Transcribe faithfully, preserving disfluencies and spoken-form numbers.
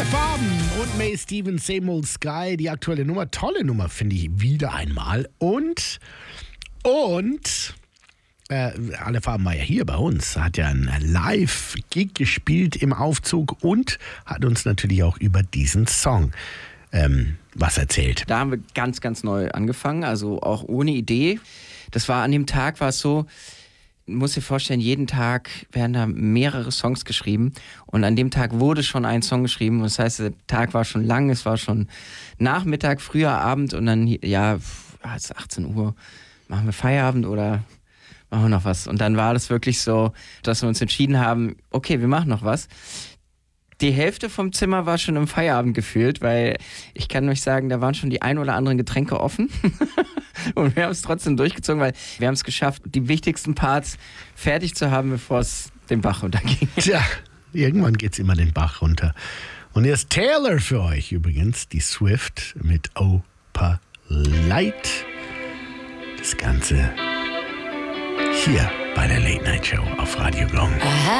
Alle Farben und May Stevens, Same Old Sky, die aktuelle Nummer. Tolle Nummer, finde ich, wieder einmal. Und, und, äh, Alle Farben war ja hier bei uns, hat ja einen Live-Gig gespielt im Aufzug und hat uns natürlich auch über diesen Song ähm, was erzählt. Da haben wir ganz, ganz neu angefangen, also auch ohne Idee. Das war an dem Tag, war es so, du musst dir vorstellen, jeden Tag werden da mehrere Songs geschrieben und an dem Tag wurde schon ein Song geschrieben. Das heißt, der Tag war schon lang, es war schon Nachmittag, früher Abend und dann, ja, es ist achtzehn Uhr, machen wir Feierabend oder machen wir noch was? Und dann war das wirklich so, dass wir uns entschieden haben, okay, wir machen noch was. Die Hälfte vom Zimmer war schon im Feierabend gefühlt, weil ich kann euch sagen, da waren schon die ein oder anderen Getränke offen. Und wir haben es trotzdem durchgezogen, weil wir haben es geschafft, die wichtigsten Parts fertig zu haben, bevor es den Bach runterging. Tja, irgendwann geht es immer den Bach runter. Und hier ist Taylor für euch übrigens, die Swift mit Opa Light. Das Ganze hier bei der Late Night Show auf Radio Gong.